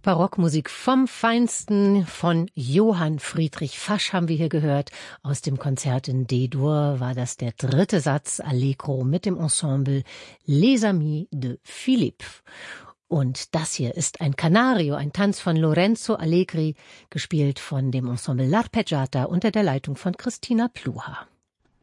Barockmusik vom Feinsten von Johann Friedrich Fasch haben wir hier gehört. Aus dem Konzert in D-Dur war das der dritte Satz Allegro mit dem Ensemble Les Amis de Philippe. Und das hier ist ein Canario, ein Tanz von Lorenzo Allegri, gespielt von dem Ensemble L'Arpeggiata unter der Leitung von Christina Pluhar.